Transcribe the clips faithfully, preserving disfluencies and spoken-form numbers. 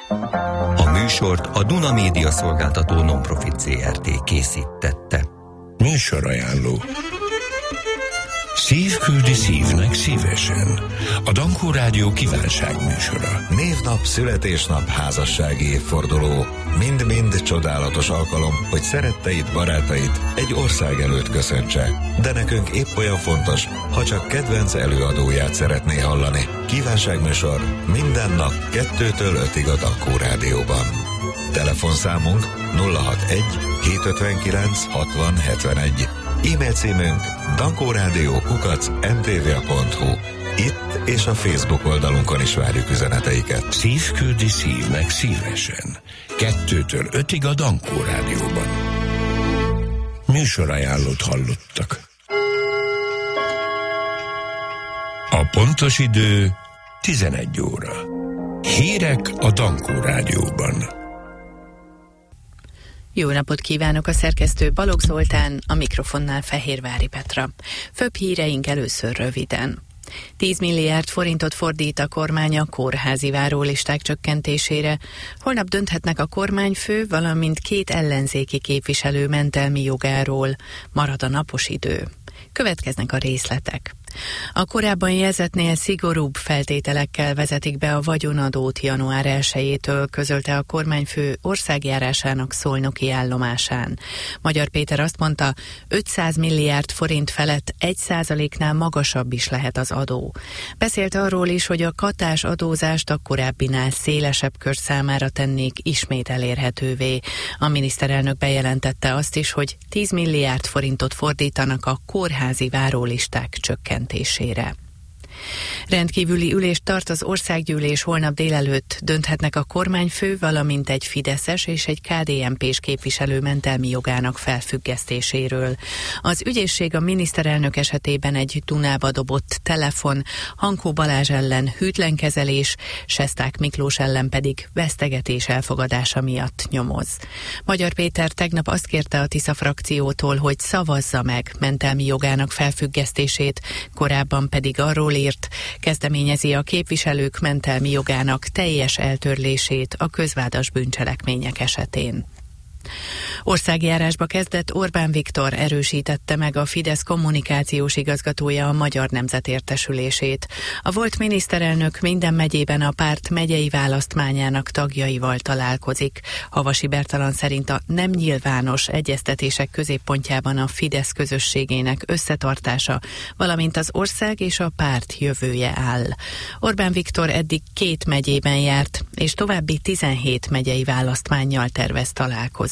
A műsort a Duna Média Szolgáltató Non-Profit zé er té készítette. Műsorajánló. Szív küldi szívnek szívesen. A Dankó Rádió kívánság műsora. Névnap, születésnap, házassági évforduló. Mind-mind csodálatos alkalom, hogy szeretteid, barátaid egy ország előtt köszöntse. De nekünk épp olyan fontos, ha csak kedvenc előadóját szeretné hallani. Kívánságműsor minden nap kettőtől ötig a Dankó Rádióban. Telefonszámunk nulla hatvanegy hétszázötvenkilenc hatvan hetvenegy. E-mail címünk dankórádió kukac em té vé pont hu. Itt és a Facebook oldalunkon is várjuk üzeneteiket. Szív küldi szívnek szívesen. Kettőtől ötig a Dankó Rádióban. Műsorajánlót hallottak. A pontos idő tizenegy óra. Hírek a Dankó Rádióban. Jó napot kívánok, a szerkesztő Balogh Zoltán, a mikrofonnál Fehérvári Petra. Főbb híreink először röviden. tíz milliárd forintot fordít a kormány a kórházi várólisták csökkentésére. Holnap dönthetnek a kormányfő, valamint két ellenzéki képviselő mentelmi jogáról. Marad a napos idő. Következnek a részletek. A korábban jelzetnél szigorúbb feltételekkel vezetik be a vagyonadót január elsejétől, közölte a kormányfő országjárásának szolnoki állomásán. Magyar Péter azt mondta, ötszáz milliárd forint felett egy százaléknál magasabb is lehet az adó. Beszélt arról is, hogy a katás adózást a korábbinál szélesebb kör számára tennék ismét elérhetővé. A miniszterelnök bejelentette azt is, hogy tíz milliárd forintot fordítanak a kórházi várólisták csökkentésére. Rendkívüli ülést tart az országgyűlés holnap délelőtt, dönthetnek a kormányfő, valamint egy fideszes és egy ká dé en pés képviselő mentelmi jogának felfüggesztéséről. Az ügyészség a miniszterelnök esetében egy Dunába dobott telefon, Hankó Balázs ellen hűtlenkezelés, Sesták Miklós ellen pedig vesztegetés elfogadása miatt nyomoz. Magyar Péter tegnap azt kérte a Tisza frakciótól, hogy szavazza meg mentelmi jogának felfüggesztését, korábban pedig arról írt, kezdeményezi a képviselők mentelmi jogának teljes eltörlését a közvádas bűncselekmények esetén. Országjárásba kezdett Orbán Viktor erősítette meg a Fidesz kommunikációs igazgatója a Magyar Nemzet értesülését. A volt miniszterelnök minden megyében a párt megyei választmányának tagjaival találkozik. Havasi Bertalan szerint a nem nyilvános egyeztetések középpontjában a Fidesz közösségének összetartása, valamint az ország és a párt jövője áll. Orbán Viktor eddig két megyében járt, és további tizenhét megyei választmánnyal tervez találkozót.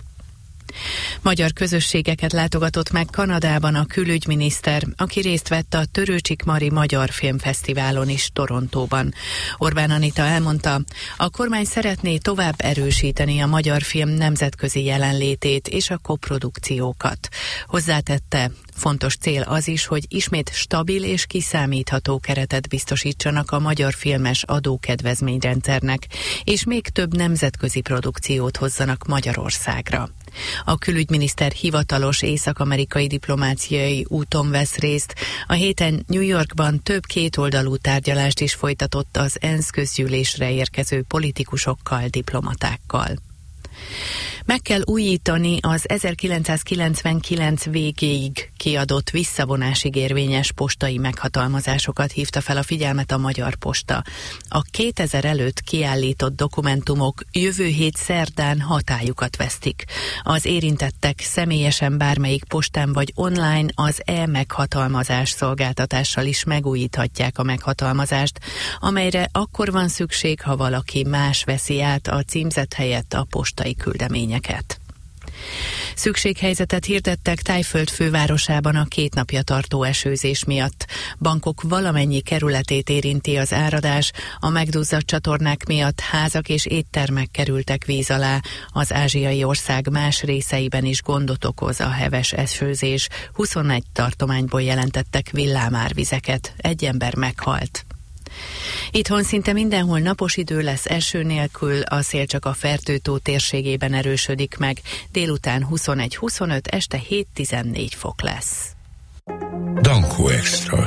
Magyar közösségeket látogatott meg Kanadában a külügyminiszter, aki részt vett a Törőcsik Mari Magyar Filmfesztiválon is Torontóban. Orbán Anita elmondta, a kormány szeretné tovább erősíteni a magyar film nemzetközi jelenlétét és a koprodukciókat. Hozzátette, fontos cél az is, hogy ismét stabil és kiszámítható keretet biztosítsanak a magyar filmes adókedvezményrendszernek, és még több nemzetközi produkciót hozzanak Magyarországra. A külügyminiszter hivatalos észak-amerikai diplomáciai úton vesz részt. A héten New Yorkban több kétoldalú tárgyalást is folytatott az ENSZ közgyűlésre érkező politikusokkal, diplomatákkal. Meg kell újítani az ezerkilencszázkilencvenkilenc végéig kiadott visszavonásig érvényes postai meghatalmazásokat, hívta fel a figyelmet a Magyar Posta. A kétezer előtt kiállított dokumentumok jövő hét szerdán hatályukat vesztik. Az érintettek személyesen bármelyik postán vagy online az e-meghatalmazás szolgáltatással is megújíthatják a meghatalmazást, amelyre akkor van szükség, ha valaki más veszi át a címzet helyett a postai küldeményeket. Szükséghelyzetet hirdettek Thaiföld fővárosában a két napja tartó esőzés miatt. Bangkok valamennyi kerületét érinti az áradás, a megduzzadt csatornák miatt házak és éttermek kerültek víz alá. Az ázsiai ország más részeiben is gondot okoz a heves esőzés. huszonegy tartományból jelentettek villámárvizeket, egy ember meghalt. Itthon szinte mindenhol napos idő lesz eső nélkül, a szél csak a Fertő-tó térségében erősödik meg, délután huszonegy huszonöt, este hét tizennégy fok lesz. Dankó Extra.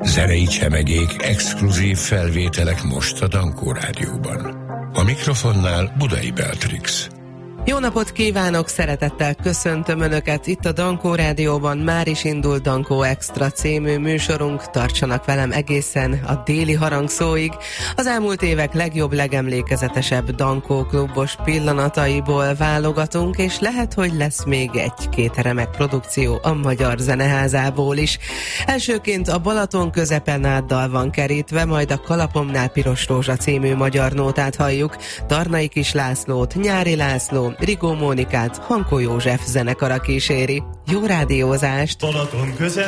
Zenei csemegék, exkluzív felvételek most a Dankó Rádióban. A mikrofonnál Budai Beatrix. Jó napot kívánok, szeretettel köszöntöm Önöket, itt a Dankó Rádióban már is indul Dankó Extra című műsorunk, tartsanak velem egészen a déli harangszóig. Az elmúlt évek legjobb, legemlékezetesebb Dankó klubos pillanataiból válogatunk, és lehet, hogy lesz még egy-két remek produkció a Magyar Zeneházából is. Elsőként a Balaton közepen át dal van kerítve, majd a Kalapomnál Piros Rózsa című magyar nótát halljuk, Tarnai Kis Lászlót, Nyári László, Rigó Mónikát, Hankó József zenekara kíséri. Jó rádiózást! Balaton közep